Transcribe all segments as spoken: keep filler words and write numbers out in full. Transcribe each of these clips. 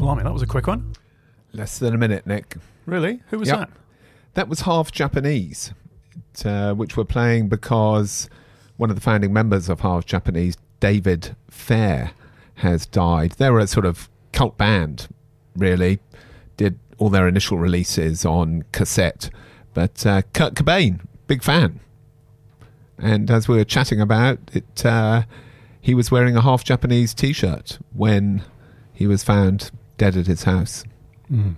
Blimey, that was a quick one. Less than a minute, Nick. Really? Who was Yep. that? That was Half Japanese, it, uh, which we're playing because one of the founding members of Half Japanese, David Fair, has died. They were a sort of cult band, really. Did all their initial releases on cassette. But uh, Kurt Cobain, big fan. And as we were chatting about it, uh, he was wearing a Half Japanese T-shirt when he was found dead at his house. Mm.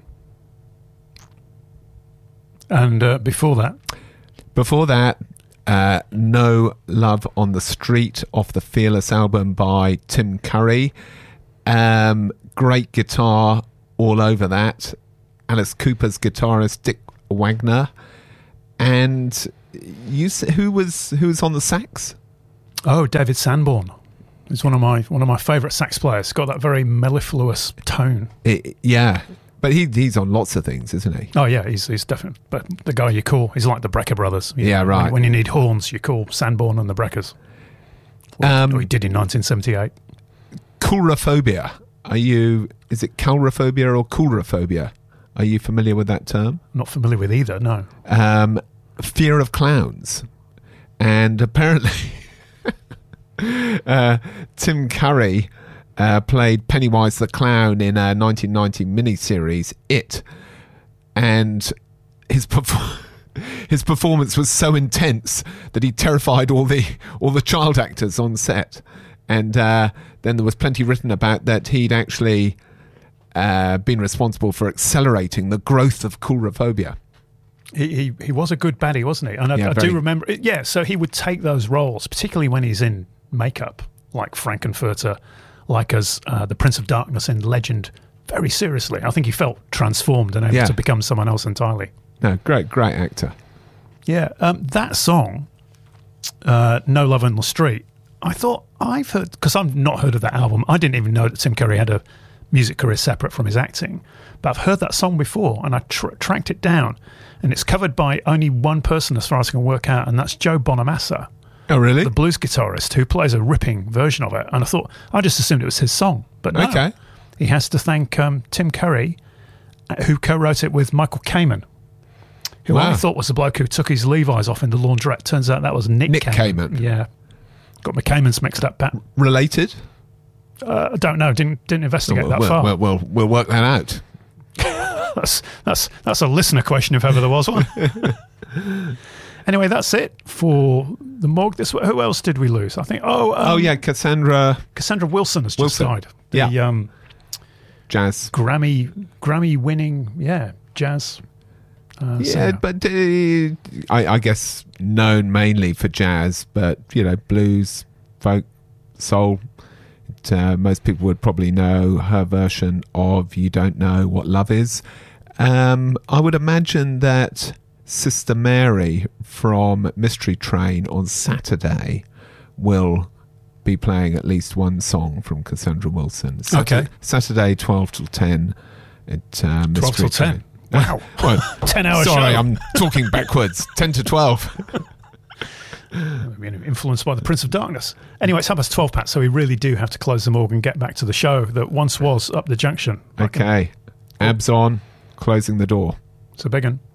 And uh, before that? Before that, uh, No Love on the Street off the Fearless album by Tim Curry. Um, great guitar all over that. Alice Cooper's guitarist Dick Wagner. And you, who was who was on the sax? Oh, David Sanborn. He's one of my one of my favourite sax players. He's got that very mellifluous tone. It, yeah. But he he's on lots of things, isn't he? Oh, yeah, he's he's definitely but the guy you call. He's like the Brecker brothers. You yeah, know, right. When, when you need horns, you call Sanborn and the Breckers. Um, Well, he did in nineteen seventy-eight. Coulrophobia. Are you, is it calrophobia or coulrophobia? Are you familiar with that term? I'm not familiar with either, no. Um, fear of clowns. And apparently uh, Tim Curry uh, played Pennywise the Clown in a nineteen ninety miniseries, It. And his performance... His performance was so intense that he terrified all the all the child actors on set, and uh, then there was plenty written about that he'd actually uh, been responsible for accelerating the growth of coulrophobia. He, he he was a good baddie, wasn't he? And I, Yeah, I very. do remember, yeah. So he would take those roles, particularly when he's in makeup, like Frankenfurter, like as uh, the Prince of Darkness in Legend, very seriously. I think he felt transformed and able Yeah. to become someone else entirely. No, great, great actor. Yeah, um, that song, uh, No Love on the Street, I thought I've heard, because I've not heard of that album. I didn't even know that Tim Curry had a music career separate from his acting. But I've heard that song before, and I tra- tracked it down. And it's covered by only one person as far as I can work out, and that's Joe Bonamassa, Oh, really? the blues guitarist, who plays a ripping version of it. And I thought, I just assumed it was his song. But no, Okay. he has to thank um, Tim Curry, uh, who co-wrote it with Michael Kamen, who Wow. I thought was the bloke who took his Levi's off in the laundrette. Turns out that was Nick, Nick Kamen. Kamen. Yeah. Got my Kamens mixed up, Pat. Related? Uh, I don't know. Didn't didn't investigate we'll, that we'll, far. We'll, we'll, we'll work that out. That's that's that's a listener question if ever there was one. Anyway, that's it for the Morgue. This who else did we lose? I think. Oh, um, oh, yeah, Cassandra Cassandra Wilson has just Wilson. died. The Yeah. um, Jazz. Grammy Grammy winning, yeah, jazz. Uh, Yeah, singer. but uh, I, I guess known mainly for jazz, but, you know, blues, folk, soul. It, uh, most people would probably know her version of You Don't Know What Love Is. Um, I would imagine that Sister Mary from Mystery Train on Saturday will be playing at least one song from Cassandra Wilson. Saturday, Okay. Saturday, twelve till ten at uh, Mystery twelve till Train. ten. Wow. Well, ten hour sorry, show. I'm talking backwards. ten to twelve. I mean, influenced by the Prince of Darkness. Anyway, it's half past twelve, Pat, so we really do have to close the morgue and get back to the show that once was Up the Junction. Okay. Abs on, closing the door. So big one.